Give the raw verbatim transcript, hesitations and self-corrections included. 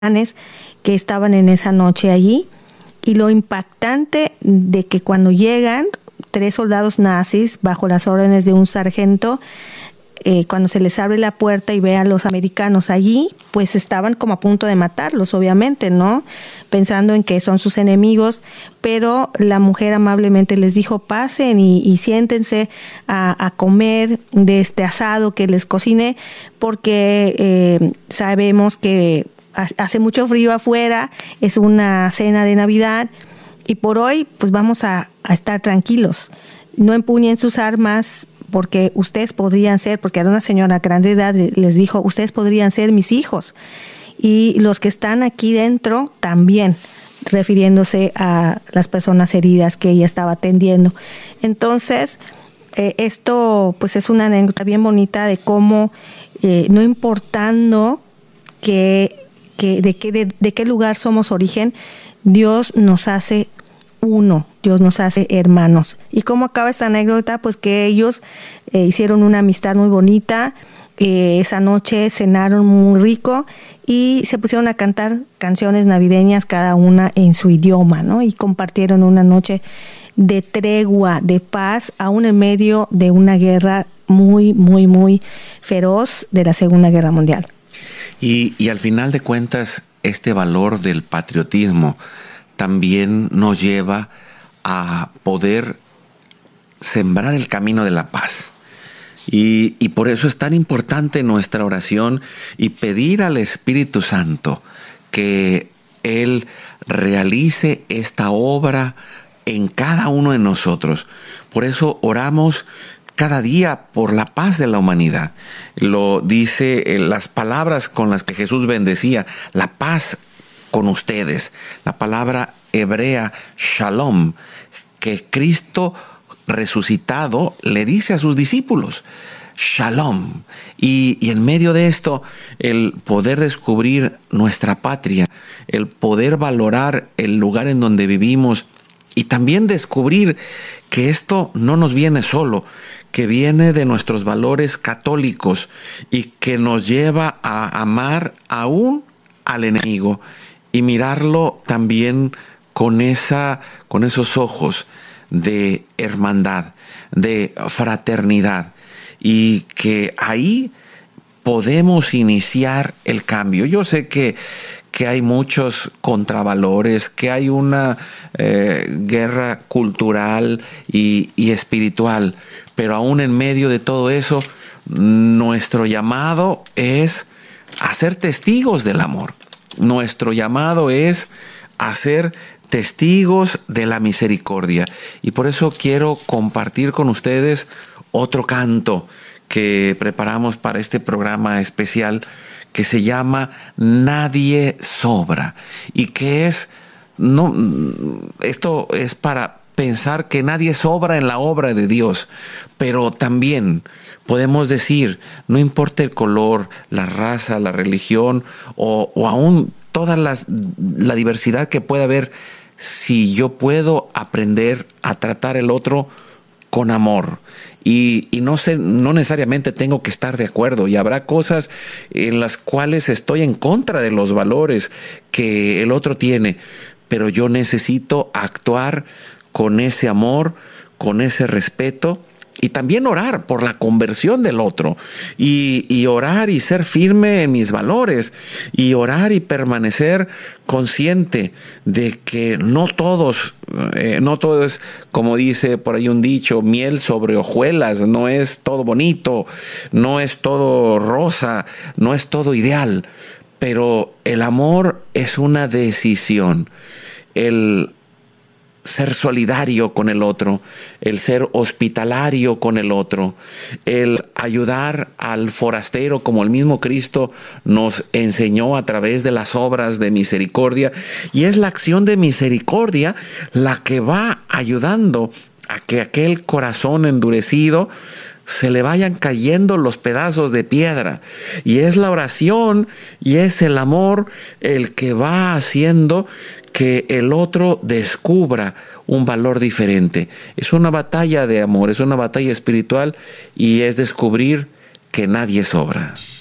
que estaban en esa noche allí, y lo impactante de que cuando llegan tres soldados nazis bajo las órdenes de un sargento, eh, cuando se les abre la puerta y ve a los americanos allí, pues estaban como a punto de matarlos, obviamente, ¿no? Pensando en que son sus enemigos, pero la mujer amablemente les dijo: pasen y, y siéntense a, a comer de este asado que les cociné, porque eh, sabemos que hace mucho frío afuera, es una cena de Navidad y por hoy pues vamos a, a estar tranquilos. No empuñen sus armas porque ustedes podrían ser, porque era una señora grande de edad, les dijo: ustedes podrían ser mis hijos y los que están aquí dentro también, refiriéndose a las personas heridas que ella estaba atendiendo. Entonces, eh, esto pues es una anécdota bien bonita de cómo, eh, no importando que Que de, qué, de, de qué lugar somos origen, Dios nos hace uno, Dios nos hace hermanos. ¿Y cómo acaba esta anécdota? Pues que ellos eh, hicieron una amistad muy bonita, eh, esa noche cenaron muy rico y se pusieron a cantar canciones navideñas, cada una en su idioma, ¿no? Y compartieron una noche de tregua, de paz, aún en medio de una guerra muy, muy, muy feroz de la Segunda Guerra Mundial. Y, y al final de cuentas, este valor del patriotismo también nos lleva a poder sembrar el camino de la paz. Y, y por eso es tan importante nuestra oración y pedir al Espíritu Santo que Él realice esta obra en cada uno de nosotros. Por eso oramos cada día por la paz de la humanidad. Lo dice en las palabras con las que Jesús bendecía: la paz con ustedes. La palabra hebrea shalom, que Cristo resucitado le dice a sus discípulos: shalom. Y, y en medio de esto, el poder descubrir nuestra patria, el poder valorar el lugar en donde vivimos y también descubrir que esto no nos viene solo, que viene de nuestros valores católicos y que nos lleva a amar aún al enemigo y mirarlo también con esa, con esos ojos de hermandad, de fraternidad, y que ahí podemos iniciar el cambio. Yo sé que que hay muchos contravalores, que hay una eh, guerra cultural y, y espiritual, pero aún en medio de todo eso, nuestro llamado es a ser testigos del amor. Nuestro llamado es a ser testigos de la misericordia. Y por eso quiero compartir con ustedes otro canto que preparamos para este programa especial, que se llama Nadie Sobra, y que es, no, esto es para pensar que nadie sobra en la obra de Dios, pero también podemos decir, no importa el color, la raza, la religión o, o aún toda las, la diversidad que pueda haber, si yo puedo aprender a tratar el otro con amor. Y, y no sé, no necesariamente tengo que estar de acuerdo, y habrá cosas en las cuales estoy en contra de los valores que el otro tiene, pero yo necesito actuar con ese amor, con ese respeto, y también orar por la conversión del otro, y, y orar y ser firme en mis valores, y orar y permanecer consciente de que no todos, eh, no todo es, como dice por ahí un dicho, miel sobre hojuelas. No es todo bonito, no es todo rosa, no es todo ideal, pero el amor es una decisión. El ser solidario con el otro, el ser hospitalario con el otro, el ayudar al forastero como el mismo Cristo nos enseñó a través de las obras de misericordia. Y es la acción de misericordia la que va ayudando a que aquel corazón endurecido se le vayan cayendo los pedazos de piedra. Y es la oración y es el amor el que va haciendo que el otro descubra un valor diferente. Es una batalla de amor, es una batalla espiritual, y es descubrir que nadie sobra.